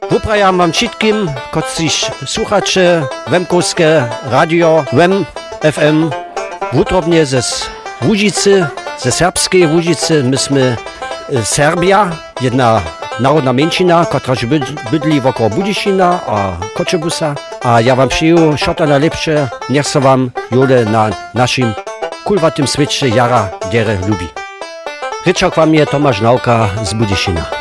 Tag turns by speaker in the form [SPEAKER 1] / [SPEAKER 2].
[SPEAKER 1] Uprajam wam wszystkim, kotryś słuchacze Wemkowskie radio Wem FM wutrobnie ze Łužicy, ze serbskiej Łužicy. Myśmy Serbia, jedna narodna mniejszyna, która bydli wokół Budyšina a Koczebusa. A ja wam przyjął wszystko najlepsze, niech se wam jule na naszym kulwatym świecie jara, dere lubi. Ryczak wam je Tomasz Nauka z Budyšina.